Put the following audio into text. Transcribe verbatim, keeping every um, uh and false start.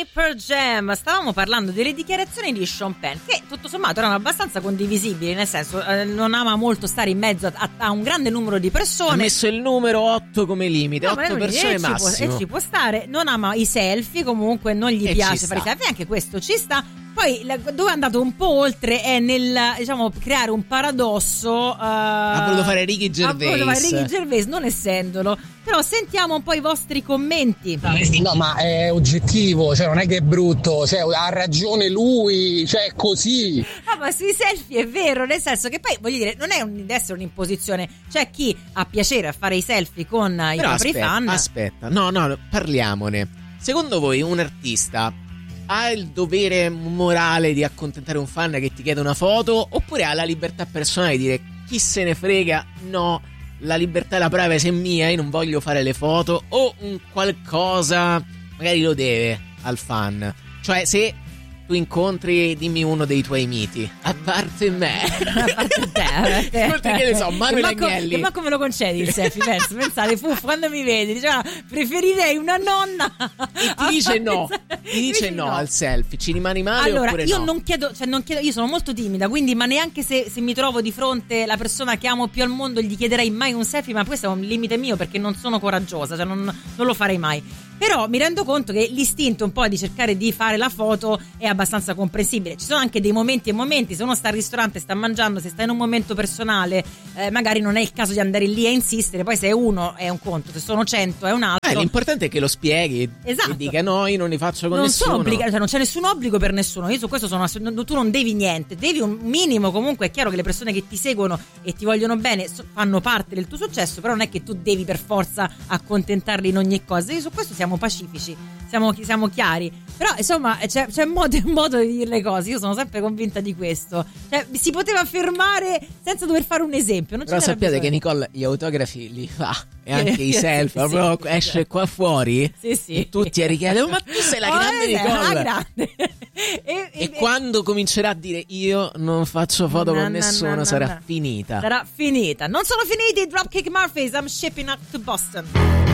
i Pearl Jam. Stavamo parlando delle dichiarazioni di Sean Penn, che tutto sommato erano abbastanza condivisibili, nel senso eh, non ama molto stare in mezzo a, a un grande numero di persone. Ha messo il numero otto come limite, no, otto persone massimo. E ci può stare. Non ama i selfie, comunque non gli e piace fare i selfie, anche questo ci sta. Poi la, dove è andato un po' oltre è nel, diciamo, creare un paradosso. Uh, ha voluto fare Ricky Gervais. Ha voluto fare Ricky Gervais, non essendolo. Però sentiamo un po' i vostri commenti. No, ma è oggettivo, cioè non è che è brutto, cioè ha ragione lui, cioè è così. Ah, ma sui selfie è vero, nel senso che poi, voglio dire, non è un, deve essere un'imposizione. C'è chi ha piacere a fare i selfie con i Però propri aspetta, fan. Aspetta, no, no, parliamone. Secondo voi un artista ha il dovere morale di accontentare un fan che ti chiede una foto, oppure ha la libertà personale di dire chi se ne frega, no, la libertà e la privacy è mia, io non voglio fare le foto, o un qualcosa magari lo deve al fan? Cioè, se tu incontri, dimmi uno dei tuoi miti, a parte me, a parte te, oltre che ne so, Manuel Agnelli, che manco me lo concedi il selfie, penso, pensate, Fuff, quando mi vedi diceva preferirei una nonna e ti dice no, ti dice no, no al selfie, ci rimani male? Allora oppure io no? non chiedo, cioè non chiedo, io sono molto timida, quindi ma neanche se, se mi trovo di fronte la persona che amo più al mondo gli chiederei mai un selfie, ma questo è un limite mio perché non sono coraggiosa, cioè non, non lo farei mai. Però mi rendo conto che l'istinto un po' di cercare di fare la foto è abbastanza comprensibile. Ci sono anche dei momenti e momenti, se uno sta al ristorante, sta mangiando, se sta in un momento personale, eh, magari non è il caso di andare lì a insistere. Poi se è uno è un conto, se sono cento è un altro. Eh, l'importante è che lo spieghi, esatto. E dica no, io non li faccio con non nessuno. Sono obbliga- cioè non c'è nessun obbligo per nessuno. Io su questo sono ass- tu non devi niente, devi un minimo. Comunque è chiaro che le persone che ti seguono e ti vogliono bene so- fanno parte del tuo successo, però non è che tu devi per forza accontentarli in ogni cosa. Io su questo siamo pacifici, siamo, siamo chiari. Però insomma c'è, c'è modo e modo di dire le cose. Io sono sempre convinta di questo. Cioè si poteva fermare senza dover fare un esempio. Non però sappiate che Nicole gli autografi li fa e anche i selfie, sì, proprio sì, esce sì. qua fuori sì, sì. e tutti a richiedere ma tu sei la grande oh, Nicole, la grande. e, e, e quando comincerà a dire io non faccio foto no, con no, nessuno no, no, sarà no. finita sarà finita non sono finiti i Dropkick Murphys. I'm shipping up to Boston.